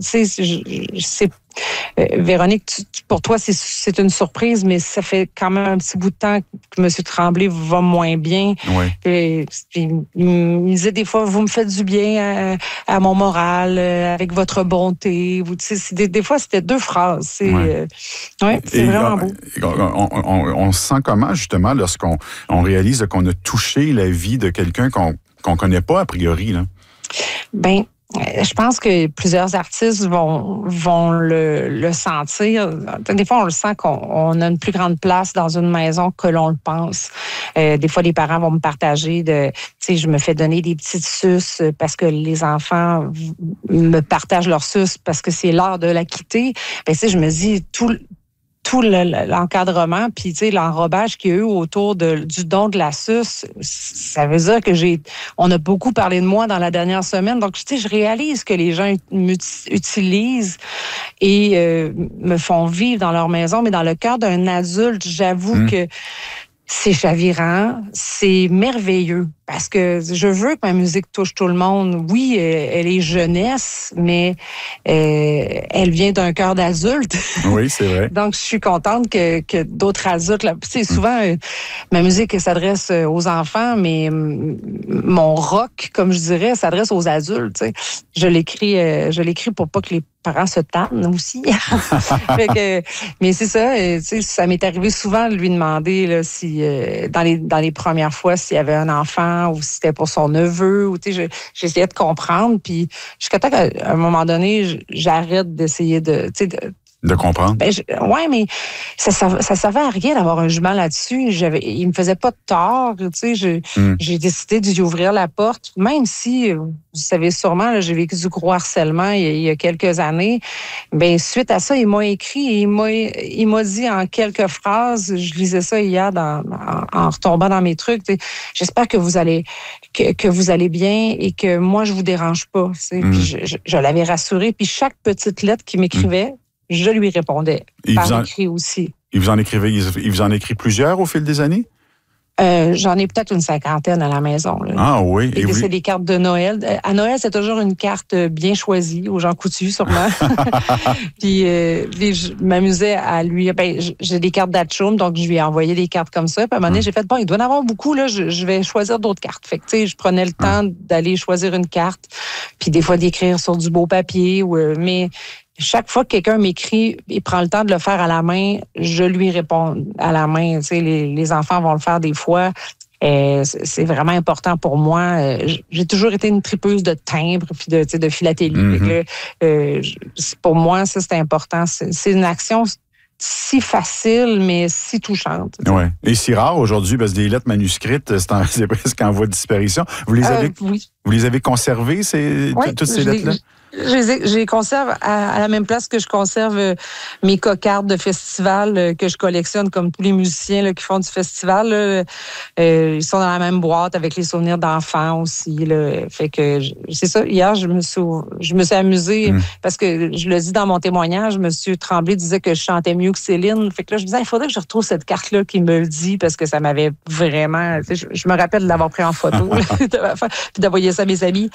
Véronique, pour toi, c'est une surprise, mais ça fait quand même un petit bout de temps que M. Tremblay va moins bien. Oui. Puis, il me disait des fois, vous me faites du bien à mon moral, avec votre bonté. Des fois, c'était 2 phrases. C'est vraiment beau. On se sent comment, justement, lorsqu'on réalise qu'on a touché la vie de quelqu'un qu'on connaît pas a priori, là? Ben, je pense que plusieurs artistes vont le sentir. Des fois, on le sent qu'on a une plus grande place dans une maison que l'on le pense. Des fois, les parents vont me partager je me fais donner des petites suces parce que les enfants me partagent leurs suces parce que c'est l'heure de la quitter. Ben, je me dis, tout l'encadrement, puis l'enrobage qu'il y a eu autour du don de la suce, ça veut dire que on a beaucoup parlé de moi dans la dernière semaine. Donc, je réalise que les gens m'utilisent et me font vivre dans leur maison, mais dans le cœur d'un adulte, j'avoue que c'est chavirant, c'est merveilleux. Parce que je veux que ma musique touche tout le monde. Oui, elle est jeunesse, mais elle vient d'un cœur d'adulte. Oui, c'est vrai. Donc, je suis contente que d'autres adultes... souvent, ma musique s'adresse aux enfants, mais mon rock, comme je dirais, s'adresse aux adultes. T'sais. Je l'écris pour pas que les parents se tannent aussi. Mais c'est ça, ça m'est arrivé souvent de lui demander là, si dans les premières fois s'il y avait un enfant ou si c'était pour son neveu. Ou, j'essayais de comprendre. Puis jusqu'à temps qu'à un moment donné, j'arrête d'essayer de comprendre. Oui, mais ça servait à rien d'avoir un jugement là-dessus. Il me faisait pas de tort. J'ai décidé d'y ouvrir la porte, même si, vous savez sûrement, là, j'ai vécu du gros harcèlement il y a quelques années. Ben suite à ça, il m'a écrit et il m'a dit en quelques phrases, je lisais ça hier en retombant dans mes trucs, j'espère que vous allez bien et que moi, je vous dérange pas. Puis je l'avais rassuré. Puis chaque petite lettre qu'il m'écrivait, je lui répondais par écrit aussi. Il vous en écrit plusieurs au fil des années? J'en ai peut-être une 50aine à la maison. Là. Ah oui. Et c'est des cartes de Noël. À Noël, c'est toujours une carte bien choisie, aux Jean Coutu, sûrement. puis je m'amusais à lui... j'ai des cartes d'Atchoum, donc je lui ai envoyé des cartes comme ça. Puis à un moment donné, j'ai fait, il doit en avoir beaucoup, là, je vais choisir d'autres cartes. Fait que, je prenais le temps d'aller choisir une carte, puis des fois d'écrire sur du beau papier. Mais chaque fois que quelqu'un m'écrit, il prend le temps de le faire à la main, je lui réponds à la main. Les enfants vont le faire des fois. C'est vraiment important pour moi. J'ai toujours été une tripeuse de timbres puis de philatélie. Mm-hmm. Pour moi, ça, c'est important. C'est une action si facile, mais si touchante. Oui. Et si rare aujourd'hui, parce que des lettres manuscrites, c'est presque en voie de disparition. Vous les avez conservées, toutes ces lettres-là? Je les conserve à la même place que je conserve mes cocardes de festival que je collectionne comme tous les musiciens là, qui font du festival. Là. Ils sont dans la même boîte avec les souvenirs d'enfants aussi. Là. Fait que c'est ça. Hier, je me suis amusée parce que je le dis dans mon témoignage, M. Tremblay disait que je chantais mieux que Céline. Fait que là, je me disais, il faudrait que je retrouve cette carte-là qui me le dit parce que ça m'avait vraiment... Je me rappelle de l'avoir pris en photo puis d'envoyer ça à mes amis.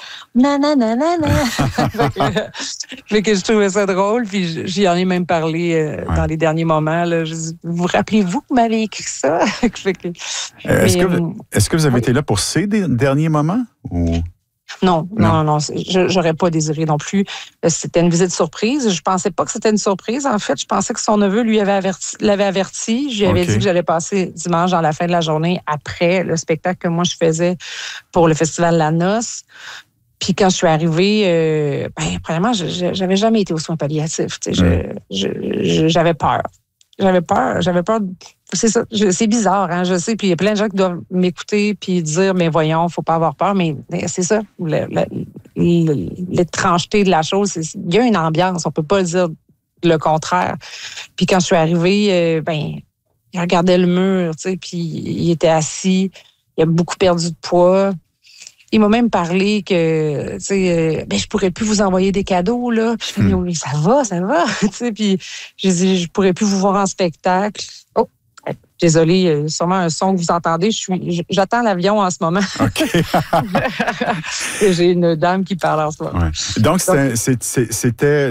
Fait que je trouvais ça drôle, puis j'y en ai même parlé dans les derniers moments. Là. Je dis, vous rappelez-vous que vous m'avez écrit ça? Est-ce que vous avez été là pour ces derniers moments? Ou... Non. J'aurais pas désiré non plus. C'était une visite surprise. Je pensais pas que c'était une surprise. En fait, je pensais que son neveu l'avait averti. Je lui avais dit que j'allais passer dimanche dans la fin de la journée après le spectacle que moi je faisais pour le festival La Noce. Puis quand je suis arrivée, premièrement, j'avais jamais été aux soins palliatifs. J'avais peur. J'avais peur. C'est ça. C'est bizarre, hein, je sais. Puis il y a plein de gens qui doivent m'écouter puis dire, mais voyons, faut pas avoir peur. Mais c'est ça. L'étrangeté de la chose, il y a une ambiance. On peut pas dire le contraire. Puis quand je suis arrivée, il regardait le mur, puis il était assis. Il a beaucoup perdu de poids. Il m'a même parlé que, je pourrais plus vous envoyer des cadeaux, là. Puis je fais, oui, ça va. Puis j'ai dit, je pourrais plus vous voir en spectacle. Oh, désolée, sûrement un son que vous entendez. J'attends l'avion en ce moment. OK. Et j'ai une dame qui parle en ce moment. Ouais. Donc c'était